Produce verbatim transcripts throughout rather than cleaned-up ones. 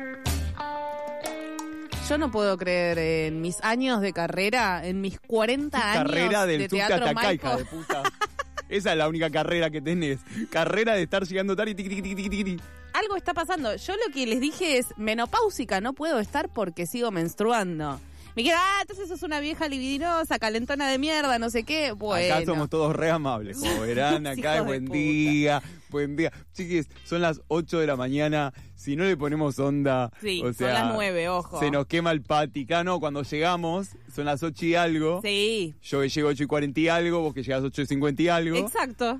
Yo no puedo creer en mis años de carrera, en mis cuarenta años carrera del de teatro acá, hija Maipo. de puta. Esa es la única carrera que tenés. Carrera de estar llegando tarde y tiqui, tiqui, tiqui, tiqui, tiqui. Algo está pasando. Yo lo que les dije es menopáusica, no puedo estar porque sigo menstruando. Me queda, ah, entonces sos una vieja libidinosa, calentona de mierda, no sé qué. Bueno. Acá somos todos re amables, como verán, acá es buen día, buen día. Chiquis, son las ocho de la mañana, si no le ponemos onda, Sí, o sea, son las nueve, ojo. se nos quema el paticano. Cuando llegamos, son las ocho y algo. Sí. Yo llego ocho y cuarenta y algo, vos que llegas ocho y cincuenta y algo. Exacto.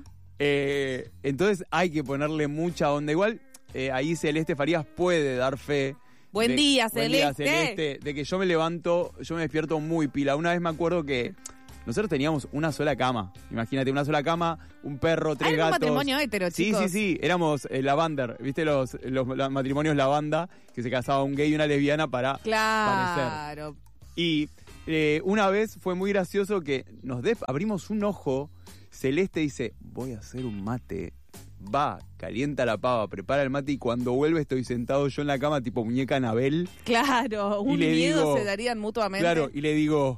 Eh, entonces hay que ponerle mucha onda. Igual, eh, ahí Celeste Farías puede dar fe. Buen de, día, buen Celeste. día, Celeste. De que yo me levanto, yo me despierto muy pila. Una vez me acuerdo que nosotros teníamos una sola cama. Imagínate, una sola cama, un perro, tres Hay un gatos. matrimonio hetero, Sí, chicos. sí, sí. Éramos eh, lavander. ¿Viste los, los, los matrimonios lavanda? Que se casaba un gay y una lesbiana para Claro. parecer. Y eh, una vez fue muy gracioso que nos de, abrimos un ojo. Celeste dice, voy a hacer un mate. Va, calienta la pava, prepara el mate y cuando vuelve estoy sentado yo en la cama tipo muñeca Anabel. Claro, un Y le miedo digo- se darían mutuamente. Claro, y le digo,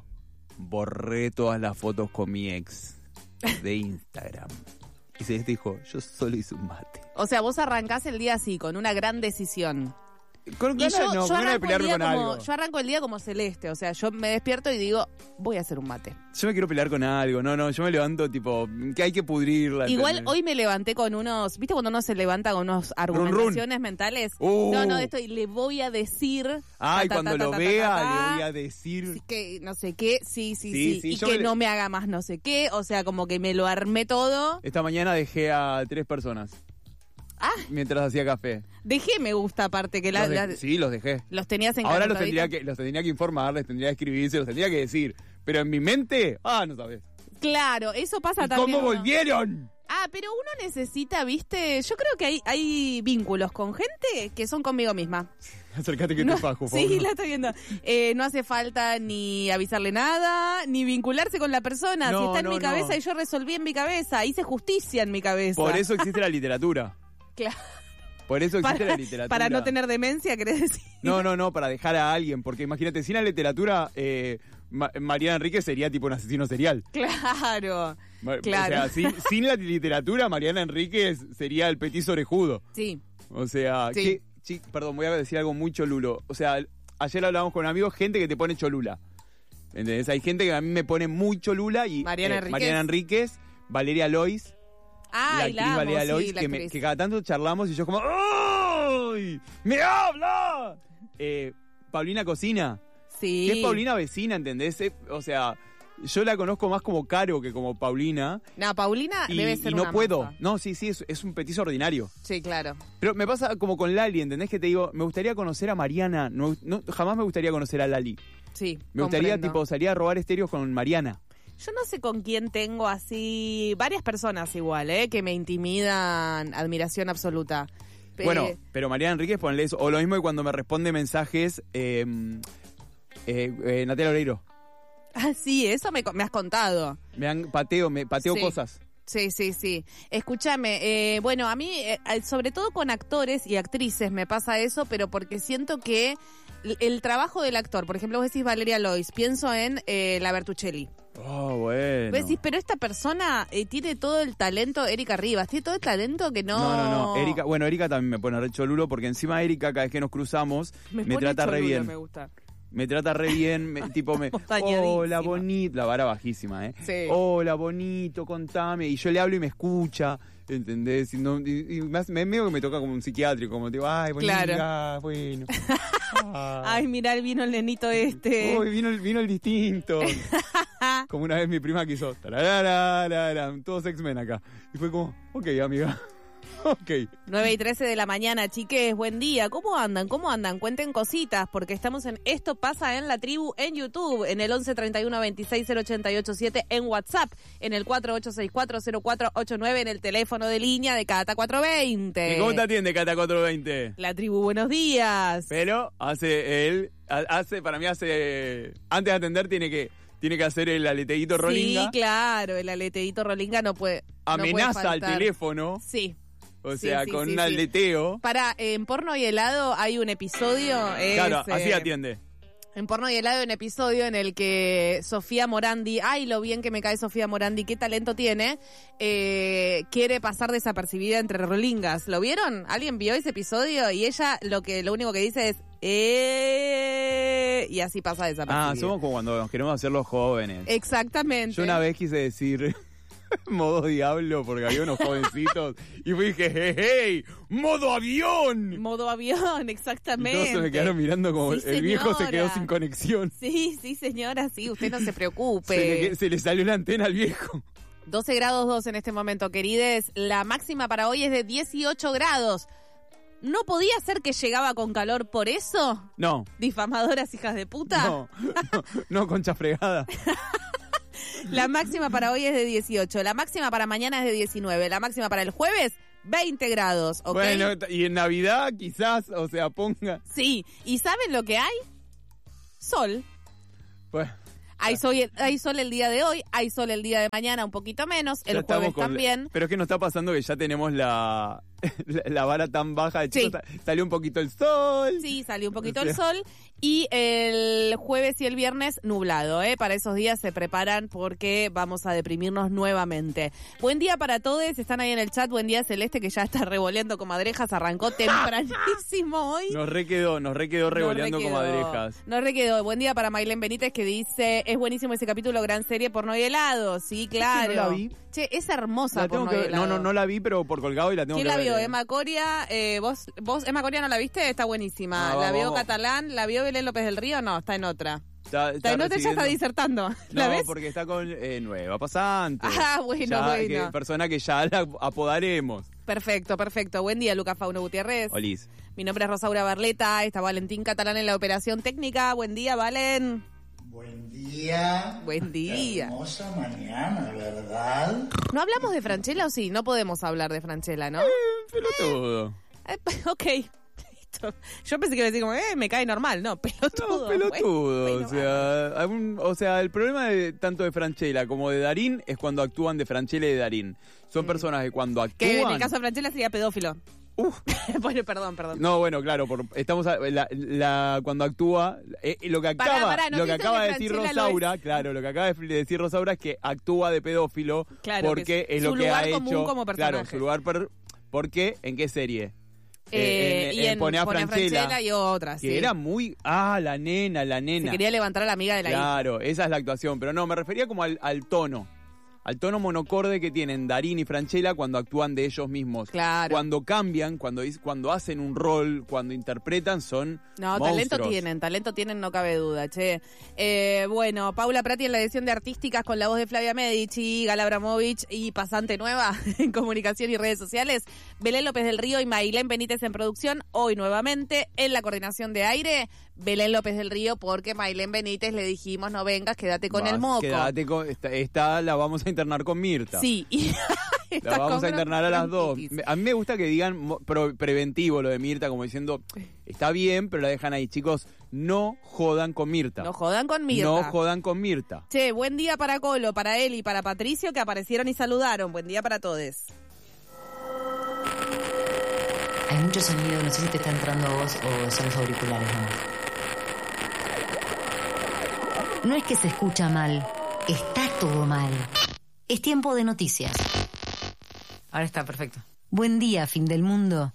borré todas las fotos con mi ex de Instagram. Y Celeste dijo, yo solo hice un mate. O sea, vos arrancás el día así, con una gran decisión. Con Y ganas, yo, no, yo con ganas de arranco el pelearme día con como, algo. yo arranco el día como Celeste, o sea, yo me despierto y digo, voy a hacer un mate. Yo me quiero pelear con algo, no, no, yo me levanto tipo, que hay que pudrirla. Igual ¿entendés? hoy me levanté con unos, ¿viste cuando uno se levanta con unos argumentaciones mentales? Uh. No, no, esto, y le voy a decir... Ay, ta, ta, cuando ta, lo ta, ta, vea ta, ta, le voy a decir... sí, que no sé qué, sí, sí, Sí, sí, sí, y yo que me le- no me haga más no sé qué, o sea, como que me lo armé todo. Esta mañana dejé a tres personas Ah, mientras hacía café. dejé me gusta aparte que la, Los de- la- sí, los dejé. los tenías en Ahora los tendría que los tendría que informar, les tendría que escribir, se los tendría que decir. Pero en mi mente, ah, no sabes. Claro, eso pasa ¿Y también. cómo uno- volvieron? Ah, pero uno necesita, viste, yo creo que hay, hay vínculos con gente que son conmigo misma. Acércate que No, te fajo, sí, Pablo. la estoy viendo. Eh, no hace falta ni avisarle nada, ni vincularse con la persona. No, si está en no, mi cabeza no. y yo resolví en mi cabeza, hice justicia en mi cabeza. Por eso existe la literatura. Claro. Por eso existe Para, la literatura. para no tener demencia, ¿querés decir? No, no, no, para dejar a alguien. Porque imagínate, sin la literatura, eh, Ma- Mariana Enríquez sería tipo un asesino serial. Claro, Ma- claro. O sea, sin, sin la literatura, Mariana Enríquez sería el petiso orejudo. Sí. O sea, Sí. que, chi- perdón, voy a decir algo muy cholulo. O sea, ayer hablábamos con amigos, gente que te pone cholula. ¿Entendés? Hay gente que a mí me pone muy cholula y Mariana eh, Enríquez. Mariana Enríquez, Valeria Lois, Ah, la y actriz la amo, Valeria sí, Lois, la que, me- actriz. que cada tanto charlamos y yo como ¡ay! ¡Me habla! Eh, Paulina Cocina. Sí. Que es Paulina vecina, ¿entendés? Eh, o sea, yo la conozco más como Caro que como Paulina. No, Paulina Y, debe ser y no una puedo. masa. No, sí, sí, es, es un petiso ordinario. Sí, claro. Pero me pasa como con Lali, ¿entendés? Que te digo, me gustaría conocer a Mariana. No, no, jamás me gustaría conocer a Lali. Sí, Me gustaría, comprendo. tipo, salir a robar estéreos con Mariana. Yo no sé con quién tengo así, varias personas igual, ¿eh? Que me intimidan admiración absoluta. Pe- Bueno, pero Mariana Enríquez, ponle eso. O lo mismo que cuando me responde mensajes eh, eh, eh, Natalia Oreiro. Ah, sí, eso me, co- me has contado. Me han pateo, me pateo Sí. cosas. Sí, sí, sí. Escúchame, eh, bueno, a mí, eh, eh, sobre todo con actores y actrices me pasa eso, pero porque siento que el, el trabajo del actor, por ejemplo, vos decís Valeria Lois, pienso en eh, la Bertuccelli. Oh, bueno. Vos decís, pero esta persona eh, tiene todo el talento, Erika Rivas, tiene todo el talento que no... No, no, no. Erika, bueno, Erika también me pone re cholulo porque encima Erika, cada vez que nos cruzamos, me, pone trata re cholulo, bien. Me gusta. Me trata re bien, me- tipo me... Montañadísima. Hola, bonito. La vara bajísima, ¿eh? Sí. Hola, bonito, contame. Y yo le hablo y me escucha, ¿entendés? Y, no, y, y más, me medio que me toca como un psiquiátrico, como digo, ay, bonita, Claro. bueno. Ah. Ay, mirá, vino el nenito este. Uy, vino, el- vino el distinto. Como una vez mi prima quiso, tararararara, todos X-Men acá. Y fue como, ok, amiga. Ok. nueve y trece de la mañana, chiques, buen día. ¿Cómo andan? ¿Cómo andan? Cuenten cositas, porque estamos en Esto Pasa en la Tribu en YouTube, en el once treinta y uno veintiséis cero ochenta y ocho siete, en WhatsApp, en el cuatro ocho seis cuatro cero cuatro ocho nueve, en el teléfono de línea de Cata cuatrocientos veinte. ¿Y cómo te atiende Cata cuatrocientos veinte? La Tribu, buenos días. Pero hace él, ha- hace, para mí hace, antes de atender tiene que, tiene que hacer el aleteíto rolinga. Sí, claro, el aleteíto rolinga no puede no puede Amenaza al faltar. teléfono. Sí. O Sí, sea, sí, con sí, un sí. aleteo. Para, en Porno y Helado hay un episodio... es, Claro, así eh, atiende. En Porno y Helado hay un episodio en el que Sofía Morandi, ay, lo bien que me cae Sofía Morandi, qué talento tiene, eh, quiere pasar desapercibida entre rolingas. ¿Lo vieron? ¿Alguien vio ese episodio? Y ella lo que lo único que dice es, eh, y así pasa desapercibida. Ah, somos como cuando nos queremos hacer los jóvenes. Exactamente. Yo una vez quise decir modo diablo porque había unos jovencitos y fui dije, hey, hey, modo avión. Modo avión, Y exactamente. todos se me quedaron mirando como Sí, el viejo se señora. quedó sin conexión. Sí, sí, señora, sí, usted no se preocupe. Se le, se le salió la antena al viejo. doce grados dos en este momento, querides. La máxima para hoy es de dieciocho grados. ¿No podía ser que llegaba con calor por eso? No, Difamadoras hijas de puta. no, no, no, concha fregada. La máxima para hoy es de dieciocho. La máxima para mañana es de diecinueve. La máxima para el jueves, veinte grados. ¿Ok? Bueno, y en Navidad quizás, o sea, ponga. Sí. ¿Y saben lo que hay? Sol. Bueno, Hay sol, hay sol el día de hoy, hay sol el día de mañana, un poquito menos, ya el estamos jueves con la- también. pero es que nos está pasando que ya tenemos la, la, la vara tan baja de Sí. chicos, sa- salió un poquito el sol. Sí, salió un poquito O sea. el sol. Y el jueves y el viernes nublado, ¿eh? Para esos días se preparan porque vamos a deprimirnos nuevamente. Buen día para todos, están ahí en el chat. Buen día Celeste, que ya está revoleando comadrejas, arrancó tempranísimo hoy. Nos re quedó, nos re quedó revoleando Nos como re quedó. comadrejas. Nos re quedó. Buen día para Maylene Benítez, que dice, es buenísimo ese capítulo, gran serie, Porno y Helado. Sí, claro. no la vi. Che, es hermosa La tengo Porno que y ver. Helado. No, no, no la vi, pero por colgado y la tengo ¿Quién que la ver. vio? eh. Emma Coria. Eh, ¿vos, ¿Vos, Emma Coria, no la viste? Está buenísima. Ah, ¿La vamos, vio vamos. Catalán? ¿La vio Belén López del Río? No, está en otra. Está, Está en otra, ella está recibiendo- disertando. ¿La No, ves? porque está con eh, nueva pasante. Ah, bueno, Ya, bueno. que- persona que ya la apodaremos. Perfecto, perfecto. Buen día, Lucas Fauno Gutiérrez. Olis. Mi nombre es Rosaura Barleta. Está Valentín Catalán en la operación técnica. Buen día, Valen. Buen día. Buen día. Hermosa mañana, ¿verdad? ¿No hablamos de Franchella o sí? No podemos hablar de Franchella, ¿no? Pelotudo. Eh, ok. Listo. Yo pensé que iba a decir como, eh, me cae normal. No, pelotudo. No, pelotudo. Bueno, bueno, o, sea, algún- o sea, el problema de tanto de Franchella como de Darín es cuando actúan de Franchella y de Darín. Son personas que cuando actúan... Que en el caso de Franchella sería pedófilo. Uf. bueno, perdón, perdón. No, bueno, claro, por, estamos a- la, la- cuando actúa eh, lo que Pará, acaba pará, ¿no lo que piensan acaba que de decir Franchella lo Rosaura, claro, lo que acaba de decir Rosaura es que actúa de pedófilo Claro, porque que es es lo su que lugar ha común hecho, como claro, personaje. su lugar per, ¿por qué? ¿En qué serie? Eh, en, y en en Pone a Pone a Franchella, Franchella y otras, que sí. era muy ah, la nena, la Se nena. quería levantar a la amiga de la hija. Claro, esa es la actuación, pero no, me refería como al, al tono. Al tono monocorde que tienen Darín y Franchella cuando actúan de ellos mismos. Claro. Cuando cambian, cuando, is- cuando hacen un rol, cuando interpretan, son No, monstruos. talento tienen, talento tienen, no cabe duda, che. Eh, bueno, Paula Prati en la edición de Artísticas con la voz de Flavia Medici, Gala Abramovich y Pasante Nueva en comunicación y redes sociales. Belén López del Río y Maylén Benítez en producción. Hoy nuevamente en la coordinación de aire, Belén López del Río, porque Maylén Benítez le dijimos, no vengas, quédate con Vas, el moco. Quédate con, esta, esta la vamos a internar con Mirta. Sí, y La está vamos con a internar a las dos. bronquitis. Me- A mí me gusta que digan mo- pro- preventivo lo de Mirta, como diciendo, está bien, pero la dejan ahí. Chicos, no jodan con Mirta. No jodan con Mirta. No jodan con Mirta. Che, buen día para Colo, para él y para Patricio que aparecieron y saludaron. Buen día para todos. Hay mucho sonido, no sé si te está entrando a vos o son los auriculares nomás. No es que se escucha mal, está todo mal. Es tiempo de noticias. Ahora está, perfecto. Buen día, fin del mundo.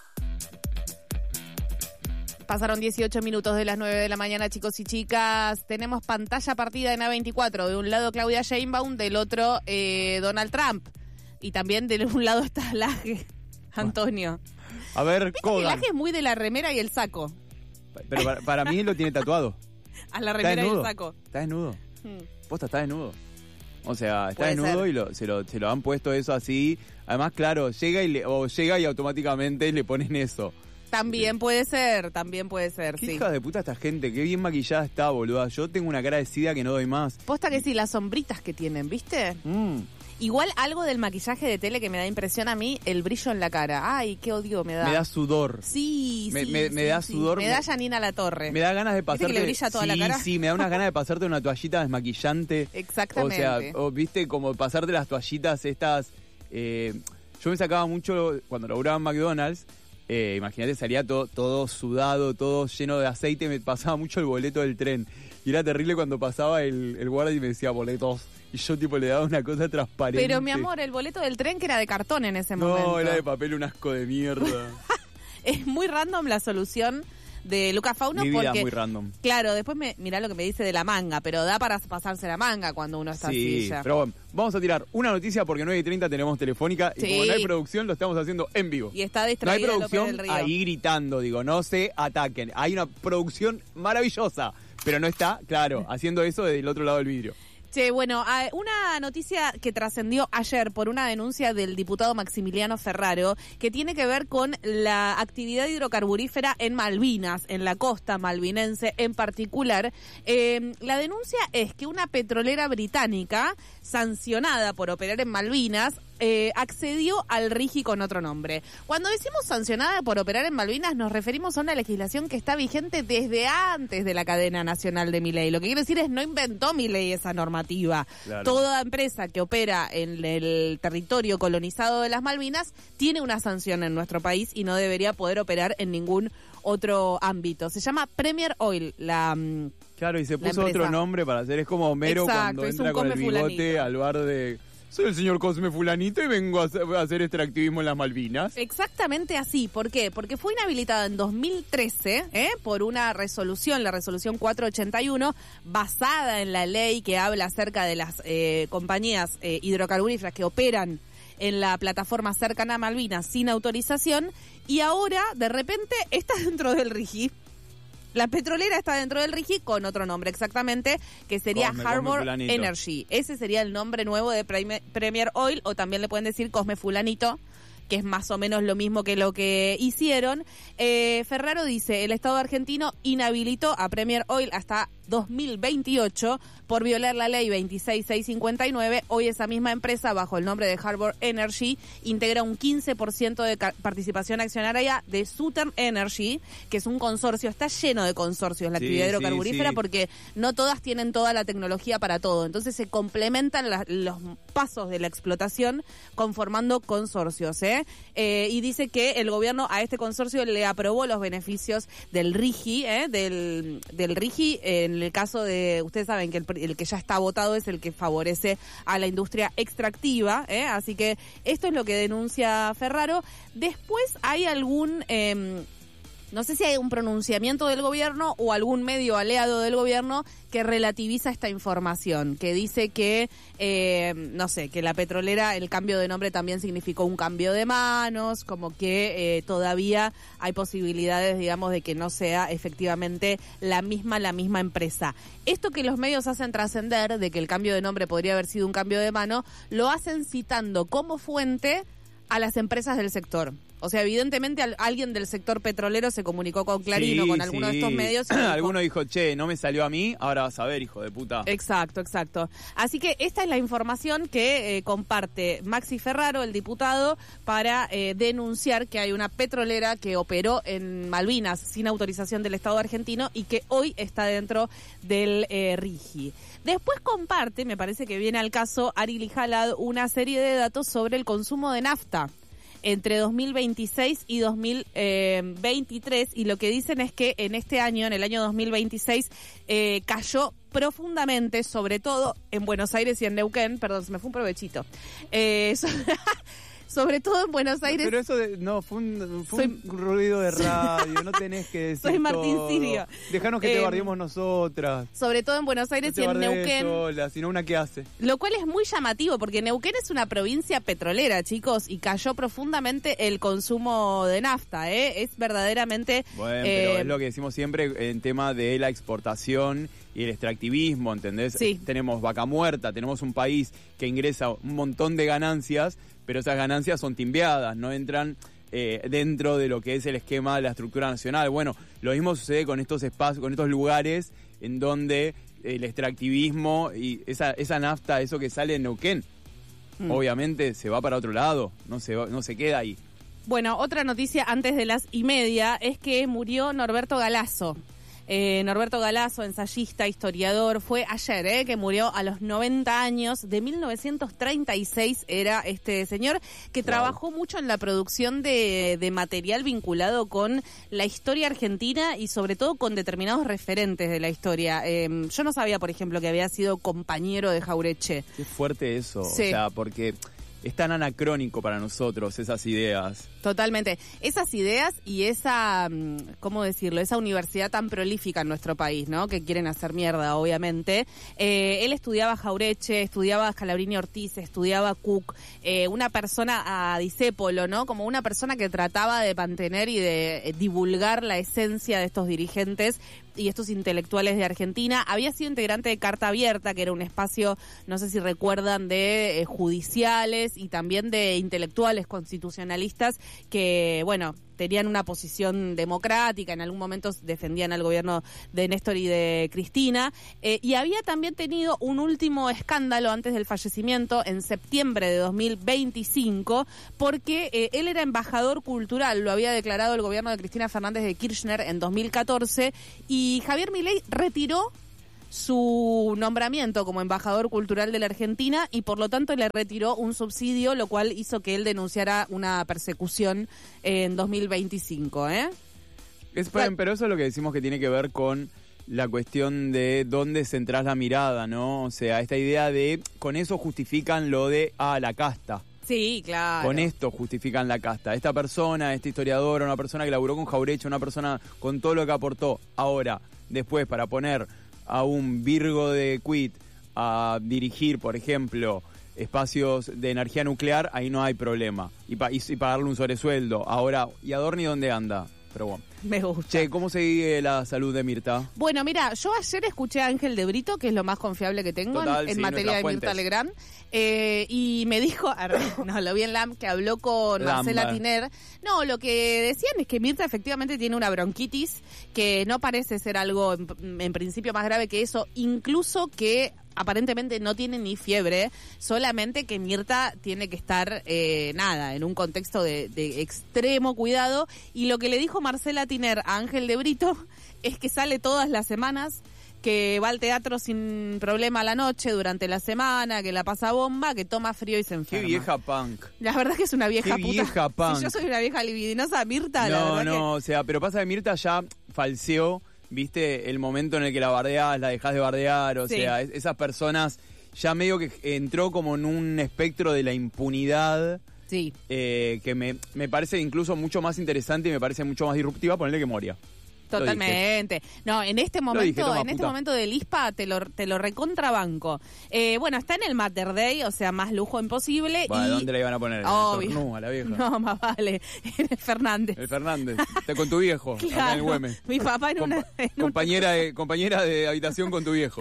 Pasaron dieciocho minutos de las nueve de la mañana, chicos y chicas. Tenemos pantalla partida en A veinticuatro. De un lado Claudia Sheinbaum, del otro eh, Donald Trump. Y también de un lado está Laje, Antonio. A ver, Viste que Kogan. Laje es muy de la remera y el saco. Pero para, para mí lo tiene tatuado. A la Está remera y el desnudo. saco. Está desnudo. Hmm. Posta, está desnudo. O sea, está Puede desnudo ser. y lo, se, lo, se lo han puesto eso así. Además, claro, llega y le, o llega y automáticamente le ponen eso. También puede ser, también puede ser, Qué sí. hija de puta esta gente, qué bien maquillada está, boluda. Yo tengo una cara de sida que no doy más. Posta que sí, las sombritas que tienen, ¿viste? Mm. Igual algo del maquillaje de tele que me da impresión a mí, el brillo en la cara. Ay, qué odio me da. Me da sudor. Sí, Me- sí, me- me sí, da sí. sudor, Me me- da Janina La Torre. Me da ganas de ¿Viste que pasarte... le brilla toda sí, la cara? Sí, me da unas ganas de pasarte una toallita desmaquillante. Exactamente. O sea, o, viste, como pasarte las toallitas estas... eh, Yo me sacaba mucho, cuando laburaba en McDonald's, eh, imagínate, salía todo, todo sudado, todo lleno de aceite, me pasaba mucho el boleto del tren. Y era terrible cuando pasaba el, el guardia y me decía boletos. Y yo tipo le daba una cosa transparente. Pero mi amor, el boleto del tren que era de cartón en ese momento. No, era de papel, un asco de mierda. Es muy random la solución de Lucas Fauno. Mi vida porque, muy random. Claro, después me, mirá lo que me dice de la manga, pero da para pasarse la manga cuando uno está Sí, así ya. pero bueno, vamos a tirar una noticia porque nueve y treinta tenemos telefónica y Sí. como no hay producción lo estamos haciendo en vivo. Y está No hay distraída López producción del Río. ahí gritando, digo, no se ataquen. Hay una producción maravillosa, pero no está, claro, haciendo eso del otro lado del vidrio. Che, bueno, a- una noticia que trascendió ayer por una denuncia del diputado Maximiliano Ferraro que tiene que ver con la actividad hidrocarburífera en Malvinas, en la costa malvinense en particular. Eh, la denuncia es que una petrolera británica sancionada por operar en Malvinas Eh, accedió al RIGI con otro nombre. Cuando decimos sancionada por operar en Malvinas nos referimos a una legislación que está vigente desde antes de la cadena nacional de Milei. Lo que quiero decir es no inventó Milei esa normativa. Claro. Toda empresa que opera en el territorio colonizado de las Malvinas tiene una sanción en nuestro país y no debería poder operar en ningún otro ámbito. Se llama Premier Oil, la... mm, Claro, y se La puso empresa. otro nombre para hacer, es como Homero Exacto, cuando es entra un con el come bigote fulanito. al bar de... Soy el señor Cosme Fulanito y vengo a hacer, a hacer extractivismo en las Malvinas. Exactamente así. ¿Por qué? Porque fue inhabilitada en dos mil trece ¿eh? por una resolución, la resolución cuatrocientos ochenta y uno, basada en la ley que habla acerca de las eh, compañías eh, hidrocarburíferas que operan en la plataforma cercana a Malvinas sin autorización, y ahora, de repente, está dentro del RIGI. La petrolera está dentro del RIGI con otro nombre exactamente, que sería Cosme, Cosme Harbor Fulanito. Energy. Ese sería el nombre nuevo de Prime- Premier Oil, o también le pueden decir Cosme Fulanito, que es más o menos lo mismo que lo que hicieron. Eh, Ferraro dice, el Estado argentino inhabilitó a Premier Oil hasta dos mil veintiocho por violar la ley veintiséis mil seiscientos cincuenta y nueve. Hoy esa misma empresa, bajo el nombre de Harbor Energy, integra un quince por ciento de ca- participación accionaria de Southern Energy, que es un consorcio, está lleno de consorcios la Sí, actividad sí, hidrocarburífera sí. porque no todas tienen toda la tecnología para todo. Entonces se complementan la- los pasos de la explotación conformando consorcios, ¿eh? Eh, y dice que el gobierno a este consorcio le aprobó los beneficios del RIGI, ¿eh? del, del RIGI. En el caso de, ustedes saben que el, el que ya está votado es el que favorece a la industria extractiva, ¿eh? Así que esto es lo que denuncia Ferraro. Después hay algún... Eh, no sé si hay un pronunciamiento del gobierno o algún medio aliado del gobierno que relativiza esta información, que dice que, eh, no sé, que la petrolera, el cambio de nombre también significó un cambio de manos, como que eh, todavía hay posibilidades, digamos, de que no sea efectivamente la misma, la misma empresa. Esto que los medios hacen trascender, de que el cambio de nombre podría haber sido un cambio de mano, lo hacen citando como fuente a las empresas del sector. O sea, evidentemente al- alguien del sector petrolero se comunicó con Clarín o Sí, con alguno sí. de estos medios. y dijo- Alguno dijo, che, no me salió a mí, ahora vas a ver, hijo de puta. Exacto, exacto. Así que esta es la información que eh, comparte Maxi Ferraro, el diputado, para eh, denunciar que hay una petrolera que operó en Malvinas sin autorización del Estado argentino y que hoy está dentro del eh, RIGI. Después comparte, me parece que viene al caso, Ari Lijalad, una serie de datos sobre el consumo de nafta entre dos mil veintiséis y dos mil veintitrés, y lo que dicen es que en este año, en el año dos mil veintiséis, eh, cayó profundamente, sobre todo en Buenos Aires y en Neuquén, perdón, se me fue un provechito, eh, so- sobre todo en Buenos Aires. Pero eso de, no, fue un, fue Soy- un ruido de radio, no tenés que decir Soy Martín todo. Sirio. Dejanos que te Eh, bardeemos nosotras. Sobre todo en Buenos No Aires te y en bardees Neuquén. sola, sino una que hace. Lo cual es muy llamativo porque Neuquén es una provincia petrolera, chicos, y cayó profundamente el consumo de nafta, ¿eh? Es verdaderamente... Bueno, eh, pero es lo que decimos siempre en tema de la exportación y el extractivismo, ¿entendés? Sí. Tenemos vaca muerta, tenemos un país que ingresa un montón de ganancias, pero esas ganancias son timbeadas, no entran eh, dentro de lo que es el esquema de la estructura nacional. Bueno, lo mismo sucede con estos espacios, con estos lugares en donde el extractivismo y esa, esa nafta, eso que sale en Neuquén, Mm. obviamente se va para otro lado, no se, va- no se queda ahí. Bueno, otra noticia antes de las y media es que murió Norberto Galazo. Eh, Norberto Galazo, ensayista, historiador, fue ayer, eh, que murió a los noventa años, de mil novecientos treinta y seis era este señor, que wow. trabajó mucho en la producción de, de material vinculado con la historia argentina y sobre todo con determinados referentes de la historia. Eh, yo no sabía, por ejemplo, que había sido compañero de Jauretche. Qué fuerte eso, sí. o sea, porque es tan anacrónico para nosotros esas ideas. Totalmente. Esas ideas y esa, ¿cómo decirlo? Esa universidad tan prolífica en nuestro país, ¿no? Que quieren hacer mierda, obviamente. Eh, él estudiaba Jauretche, estudiaba Scalabrini Ortiz, estudiaba Cook, eh, una persona a discépolo, ¿no? Como una persona que trataba de mantener y de divulgar la esencia de estos dirigentes y estos intelectuales de Argentina. Había sido integrante de Carta Abierta, que era un espacio, no sé si recuerdan, de eh, judiciales y también de intelectuales constitucionalistas que, bueno, tenían una posición democrática, en algún momento defendían al gobierno de Néstor y de Cristina, eh, y había también tenido un último escándalo antes del fallecimiento, en septiembre de dos mil veinticinco, porque eh, él era embajador cultural, lo había declarado el gobierno de Cristina Fernández de Kirchner en dos mil catorce, y Javier Milei retiró su nombramiento como embajador cultural de la Argentina y por lo tanto le retiró un subsidio, lo cual hizo que él denunciara una persecución en dos mil veinticinco, ¿eh? Es, pero eso es lo que decimos que tiene que ver con la cuestión de dónde centrás la mirada, ¿no? O sea, esta idea de, con eso justifican lo de, ah, la casta. Sí, claro. Con esto justifican la casta. Esta persona, este historiador, una persona que laburó con Jauretche, una persona con todo lo que aportó. Ahora, después, para poner a un Virgo de Quit a dirigir, por ejemplo, espacios de energía nuclear, ahí no hay problema. Y, pa y, y pagarle un sobresueldo. Ahora, ¿y Adorni dónde anda? Pero bueno. Me gusta. Che, ¿cómo sigue la salud de Mirta? Bueno, mira, yo ayer escuché a Ángel de Brito, que es lo más confiable que tengo Total, en, en sí, materia de fuentes. Mirta Legrand, eh, y me dijo, no, lo vi en LAM, que habló con Lamba. Marcela Tiner. No, lo que decían es que Mirta efectivamente tiene una bronquitis, que no parece ser algo en, en principio más grave que eso, incluso que aparentemente no tiene ni fiebre, solamente que Mirta tiene que estar, eh, nada, en un contexto de, de extremo cuidado. Y lo que le dijo Marcela Tiner a Ángel de Brito es que sale todas las semanas, que va al teatro sin problema a la noche durante la semana, que la pasa bomba, que toma frío y se enferma. Qué vieja punk. La verdad es que es una vieja Qué puta. vieja punk. Si yo soy una vieja libidinosa, Mirta, no, la verdad no, que... o sea, pero pasa que Mirta ya falseó, viste, el momento en el que la bardeás, la dejás de bardear, o sí. sea, es, esas personas ya medio que entró como en un espectro de la impunidad. Sí. Eh, que me, me parece incluso mucho más interesante y me parece mucho más disruptiva ponerle que Moria. Totalmente. No, en este momento, dije, toma, en este puta. momento del I S P A te lo, te lo recontrabanco. Eh, bueno, está en el Mater Day, o sea, más lujo imposible. Bueno, y... ¿dónde le iban a poner? Obvio. El Tornú, a la vieja. No, más vale. En el Fernández. El Fernández. Está con tu viejo, Claro. acá en el Güemes. Mi papá en Compa una... en una- compañera, de, compañera de habitación con tu viejo.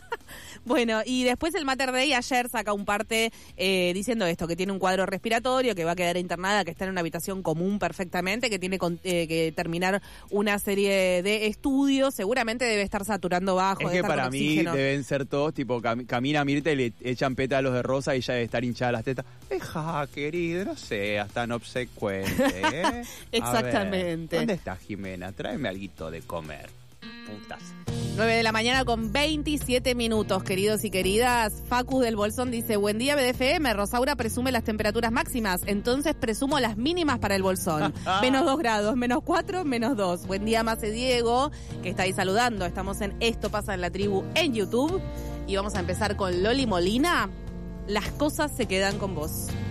Bueno, y después el Mater Day ayer saca un parte eh, diciendo esto, que tiene un cuadro respiratorio, que va a quedar internada, que está en una habitación común perfectamente, que tiene con, eh, que terminar una serie de estudios, seguramente debe estar saturando bajo. Es debe que estar para con mí oxígeno. deben ser todos, tipo, cam camina Mirta y le echan pétalos de rosa y ella debe estar hinchada las tetas. Deja, querido, no seas tan obsecuente, ¿eh? A Exactamente. ver, ¿dónde está Jimena? Tráeme alguito de comer. Putas. nueve de la mañana con veintisiete minutos, queridos y queridas. Facus del Bolsón dice, buen día B D F M, Rosaura presume las temperaturas máximas, entonces presumo las mínimas para el Bolsón. Menos dos grados, menos cuatro, menos dos. Buen día Mace Diego, que está ahí saludando. Estamos en Esto Pasa en la Tribu en YouTube. Y vamos a empezar con Loli Molina. Las cosas se quedan con vos.